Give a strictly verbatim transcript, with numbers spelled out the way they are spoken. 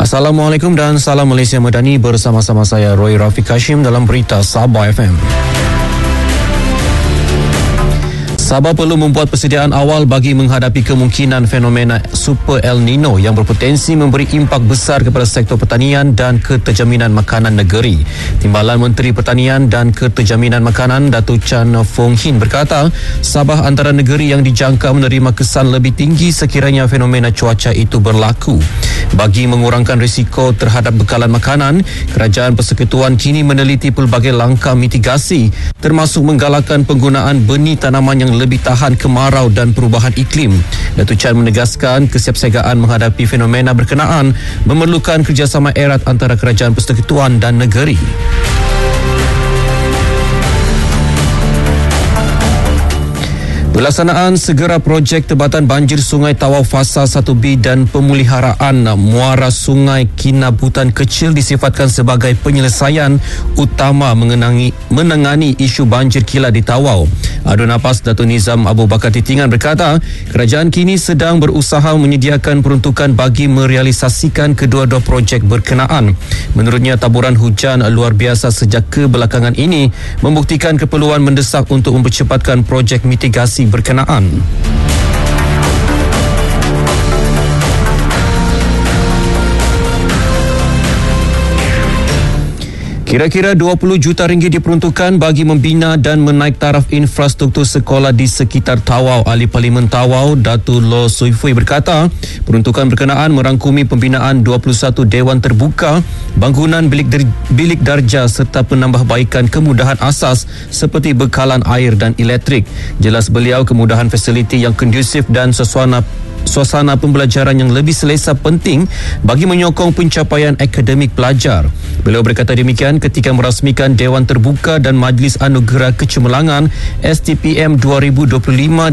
Assalamualaikum dan salam Malaysia Madani, bersama-sama saya Roy Rafiq Hashim dalam berita Sabah F M. Sabah perlu membuat persediaan awal bagi menghadapi kemungkinan fenomena Super El Nino yang berpotensi memberi impak besar kepada sektor pertanian dan keterjaminan makanan negeri. Timbalan Menteri Pertanian dan Keterjaminan Makanan Datuk Chan Fong Hin berkata, Sabah antara negeri yang dijangka menerima kesan lebih tinggi sekiranya fenomena cuaca itu berlaku. Bagi mengurangkan risiko terhadap bekalan makanan, Kerajaan Persekutuan kini meneliti pelbagai langkah mitigasi termasuk menggalakkan penggunaan benih tanaman yang lebih tahan kemarau dan perubahan iklim. Datuk Chan menegaskan kesiapsiagaan menghadapi fenomena berkenaan memerlukan kerjasama erat antara Kerajaan Persekutuan dan negeri. Pelaksanaan segera projek Tebatan Banjir Sungai Tawau Fasa satu B dan pemeliharaan muara Sungai Kinabutan Kecil disifatkan sebagai penyelesaian utama mengenangi, menangani isu banjir kilat di Tawau. Adu Napas Datuk Nizam Abu Bakar Titingan berkata, kerajaan kini sedang berusaha menyediakan peruntukan bagi merealisasikan kedua-dua projek berkenaan. Menurutnya, taburan hujan luar biasa sejak kebelakangan ini membuktikan keperluan mendesak untuk mempercepatkan projek mitigasi berkenaan. Kira-kira dua puluh juta ringgit diperuntukkan bagi membina dan menaik taraf infrastruktur sekolah di sekitar Tawau. Ahli Parlimen Tawau, Datuk Loh Sui Fui berkata, peruntukan berkenaan merangkumi pembinaan dua puluh satu dewan terbuka, bangunan bilik, der, bilik darjah serta penambahbaikan kemudahan asas seperti bekalan air dan elektrik. Jelas beliau, kemudahan fasiliti yang kondusif dan suasana Suasana pembelajaran yang lebih selesa penting bagi menyokong pencapaian akademik pelajar. Beliau berkata demikian ketika merasmikan Dewan Terbuka dan Majlis Anugerah Kecemerlangan S T P M dua ribu dua puluh lima